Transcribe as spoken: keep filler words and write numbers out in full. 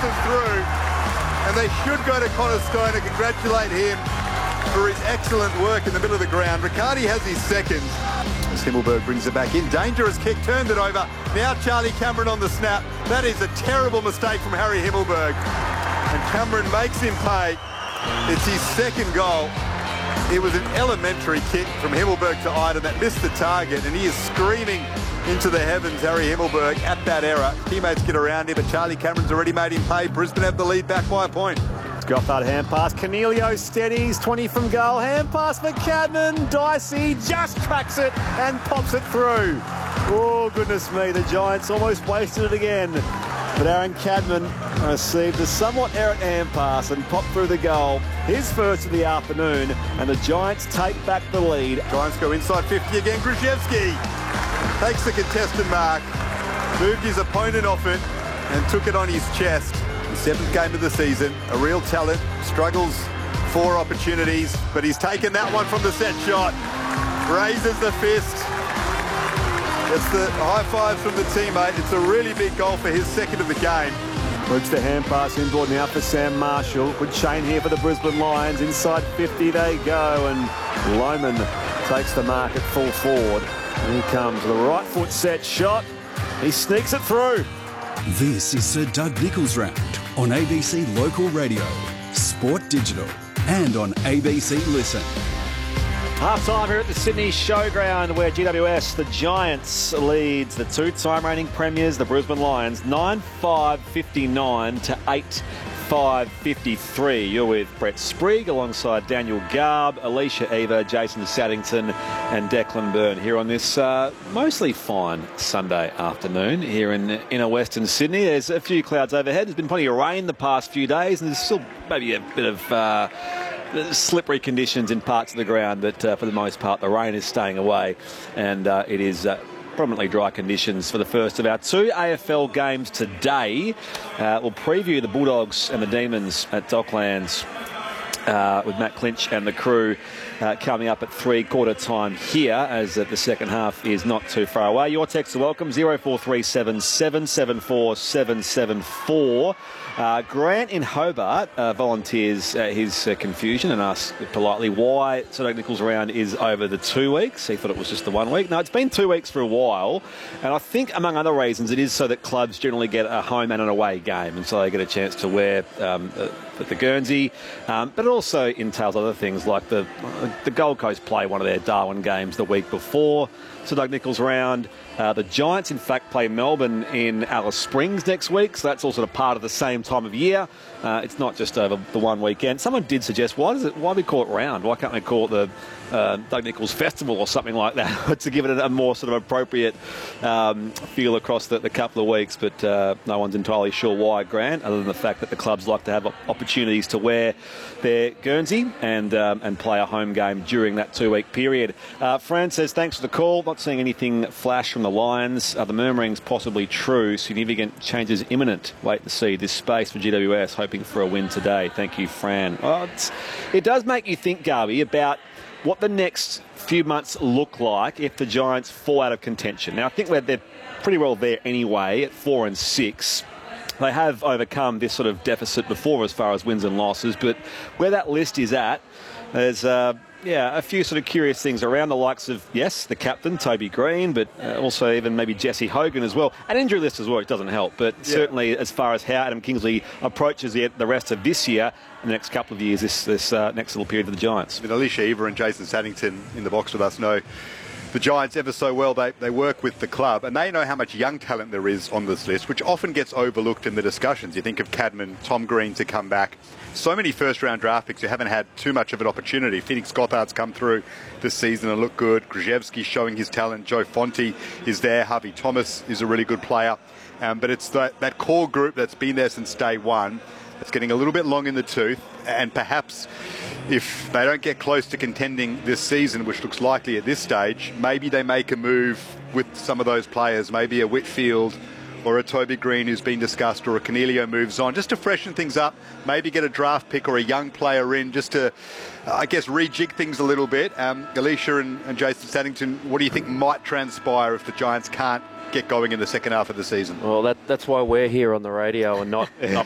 races through, and they should go to Connor Stone and congratulate him for his excellent work in the middle of the ground. Riccardi has his second. As Himmelberg brings it back in. Dangerous kick, turned it over. Now Charlie Cameron on the snap. That is a terrible mistake from Harry Himmelberg. And Cameron makes him pay. It's his second goal. It was an elementary kick from Himmelberg to Iden that missed the target, and he is screaming into the heavens, Harry Himmelberg, at that error. Teammates get around him, but Charlie Cameron's already made him pay. Brisbane have the lead back by a point. Gothard hand pass. Cornelio steadies. twenty from goal. Hand pass for Cadman. Dicey just tracks it and pops it through. Oh, goodness me. The Giants almost wasted it again. But Aaron Cadman received a somewhat errant hand pass and popped through the goal. His first of the afternoon, and the Giants take back the lead. Giants go inside fifty again. Gruszewski takes the contested mark, moved his opponent off it and took it on his chest. The seventh game of the season, a real talent, struggles for opportunities, but he's taken that one from the set shot. Raises the fist. It's the high fives from the teammate. It's a really big goal for his second of the game. Looks the hand pass inboard now for Sam Marshall. Good chain here for the Brisbane Lions. Inside fifty they go, and Lohman takes the mark at full forward. And here comes the right foot set shot. He sneaks it through. This is Sir Doug Nicholls Round on A B C Local Radio, Sport Digital, and on A B C Listen. Half time here at the Sydney Showground, where G W S, the Giants, leads the two-time reigning premiers, the Brisbane Lions, nine five fifty-nine to eight five fifty-three. You're with Brett Sprigg alongside Daniel Garb, Alicia Eva, Jason Saddington and Declan Byrne here on this uh, mostly fine Sunday afternoon here in inner Western Sydney. There's a few clouds overhead. There's been plenty of rain the past few days, and there's still maybe a bit of uh, slippery conditions in parts of the ground, but uh, for the most part the rain is staying away, and uh, it is uh, prominently dry conditions for the first of our two A F L games today. Uh, we'll preview the Bulldogs and the Demons at Docklands uh, with Matt Clinch and the crew uh, coming up at three-quarter time here, as uh, the second half is not too far away. Your texts are welcome, zero four three seven, seven seven four, seven seven four. Uh, Grant in Hobart uh, volunteers uh, his uh, confusion and asks politely why Sir Doug Nicholls Round is over the two weeks. He thought it was just the one week. No, it's been two weeks for a while, and I think among other reasons it is so that clubs generally get a home and an away game, and so they get a chance to wear um, uh, the Guernsey, um, but it also entails other things like the the Gold Coast play one of their Darwin games the week before Sir Doug Nicholls Round. Uh, the Giants, in fact, play Melbourne in Alice Springs next week, so that's all sort of part of the same time of year. Uh, it's not just over the one weekend. Someone did suggest, why does it? Why do we call it round? Why can't we call it the uh, Doug Nicholls Festival or something like that to give it a more sort of appropriate um, feel across the, the couple of weeks? But uh, no one's entirely sure why, Grant, other than the fact that the clubs like to have opportunities to wear their Guernsey and um, and play a home game during that two-week period. Uh, Fran says, thanks for the call. Not seeing anything flash from the Lions. Are the murmurings possibly true? Significant changes imminent. Wait to see. This space for G W S, hoping for a win today. Thank you, Fran. Well, it's, it does make you think, Garby, about what the next few months look like if the Giants fall out of contention. Now, I think we're, they're pretty well there anyway at four and six. They have overcome this sort of deficit before as far as wins and losses, but where that list is at, there's uh, yeah, a few sort of curious things around the likes of, yes, the captain, Toby Green, but uh, also even maybe Jesse Hogan as well. An injury list as well, it doesn't help, but yeah. Certainly as far as how Adam Kingsley approaches the, the rest of this year, the next couple of years, this, this uh, next little period for the Giants. With Alicia Eva and Jason Saddington in the box with us know the Giants ever so well. They, they work with the club, and they know how much young talent there is on this list, which often gets overlooked in the discussions. You think of Cadman, Tom Green to come back. So many first-round draft picks who haven't had too much of an opportunity. Phoenix Gothard's come through this season and looked good. Gruszewski showing his talent. Joe Fonte is there. Harvey Thomas is a really good player. Um, but it's that, that core group that's been there since day one that's getting a little bit long in the tooth, and perhaps if they don't get close to contending this season, which looks likely at this stage, maybe they make a move with some of those players, maybe a Whitfield or a Toby Green who's been discussed, or a Cornelio moves on, just to freshen things up, maybe get a draft pick or a young player in, just to, uh, I guess, rejig things a little bit. Um, Alicia and, and Jason Saddington, what do you think might transpire if the Giants can't get going in the second half of the season? Well, that, that's why we're here on the radio and not, not